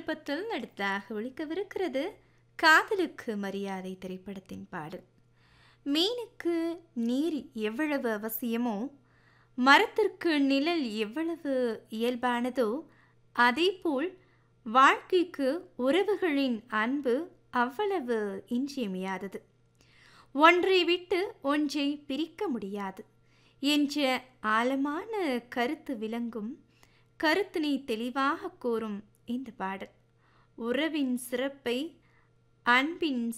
விருப்பத்தில் அடுத்ததாக ஒலிக்கவிருக்கிறது காதலுக்கு மரியாதை திரைப்படத்தின் பாடல். மீனுக்கு நீர் எவ்வளவு அவசியமோ, மரத்திற்கு நிழல் எவ்வளவு இயல்பானதோ, அதேபோல் வாழ்க்கைக்கு உறவுகளின் அன்பு அவ்வளவு இன்றியமையாதது. ஒன்றை விட்டு ஒன்றை பிரிக்க முடியாது என்ற ஆழமான கருத்து விளங்கும் கருத்தினை தெளிவாக கூறும் இந்த பாடல் உறவின் சிறப்பை, அன்பின்